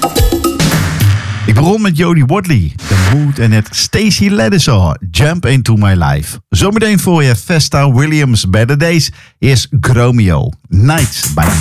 Ik begon met Jodie Watley, The Mood en het Stacey Ladishaw, Jump Into My Life. Zometeen voor je Vesta Williams, Better Days, is Gromeo, Nights bij